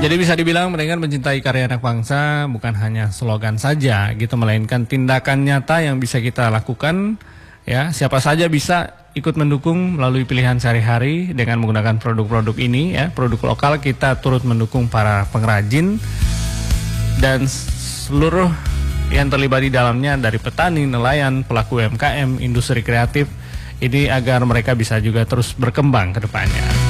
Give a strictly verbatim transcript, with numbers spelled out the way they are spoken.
Jadi bisa dibilang dengan mencintai karya anak bangsa bukan hanya slogan saja gitu, melainkan tindakan nyata yang bisa kita lakukan. Ya, siapa saja bisa ikut mendukung melalui pilihan sehari-hari dengan menggunakan produk-produk ini ya, produk lokal. Kita turut mendukung para pengrajin dan seluruh yang terlibat di dalamnya, dari petani, nelayan, pelaku U M K M, industri kreatif ini, agar mereka bisa juga terus berkembang ke depannya.